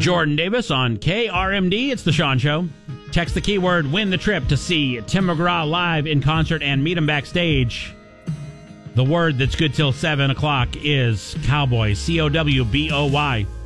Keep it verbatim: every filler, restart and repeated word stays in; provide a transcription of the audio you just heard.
Jordan Davis on K R M D. It's the Sean Show. Text the keyword win the trip to see Tim McGraw live in concert and meet him backstage. The word that's good till seven o'clock is cowboy, C O W B O Y.